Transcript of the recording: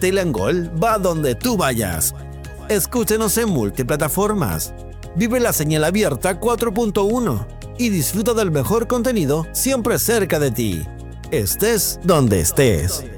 Tele and Gold va donde tú vayas. Escúchenos en multiplataformas. Vive la señal abierta 4.1 y disfruta del mejor contenido siempre cerca de ti. Estés donde estés.